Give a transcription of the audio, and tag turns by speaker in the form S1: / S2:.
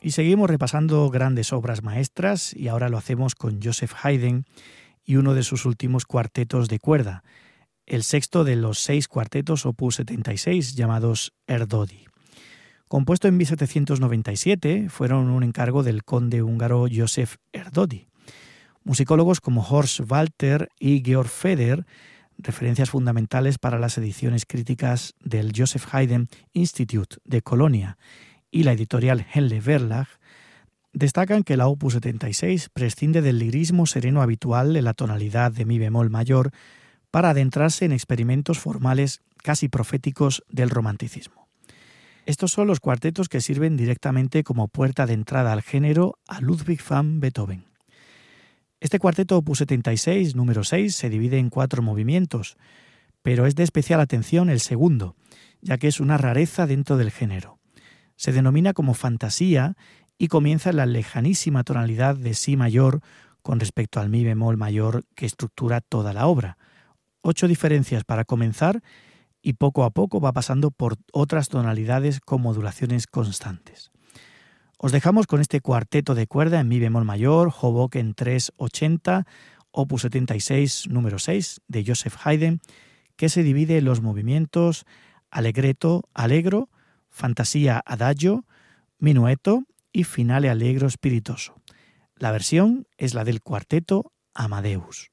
S1: Y seguimos repasando grandes obras maestras y ahora lo hacemos con Joseph Haydn y uno de sus últimos cuartetos de cuerda, el sexto de los 6 cuartetos opus 76 llamados Erdődy. Compuesto en 1797, fueron un encargo del conde húngaro József Erdődy. Musicólogos como Horst Walter y Georg Feder, referencias fundamentales para las ediciones críticas del Joseph Haydn Institute de Colonia y la editorial Henle Verlag, destacan que la opus 76 prescinde del lirismo sereno habitual en la tonalidad de mi bemol mayor para adentrarse en experimentos formales casi proféticos del romanticismo. Estos son los cuartetos que sirven directamente como puerta de entrada al género a Ludwig van Beethoven. Este cuarteto opus 76, número 6, se divide en 4 movimientos, pero es de especial atención el segundo, ya que es una rareza dentro del género. Se denomina como fantasía y comienza en la lejanísima tonalidad de si mayor con respecto al mi bemol mayor que estructura toda la obra. 8 diferencias para comenzar y poco a poco va pasando por otras tonalidades con modulaciones constantes. Os dejamos con este cuarteto de cuerda en mi bemol mayor, Hoboken 380, opus 76, número 6, de Joseph Haydn, que se divide en los movimientos allegretto, allegro, fantasía adagio, minueto y finale allegro spiritoso. La versión es la del cuarteto Amadeus.